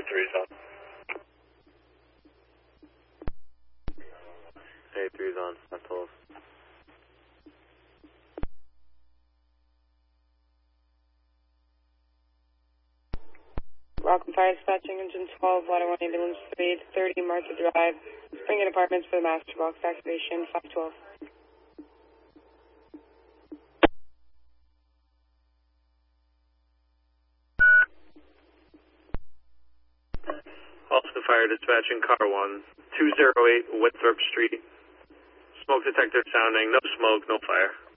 3's on. Hey, 3's on. That's all. Rockland Fire Dispatching Engine 12, Water 1 Ambulance 3, 30 Martha Drive, Spring Apartments for the Master Box activation, 512. Austin Fire Dispatching Car 1, 208 Winthrop Street. Smoke detector sounding, no smoke, no fire.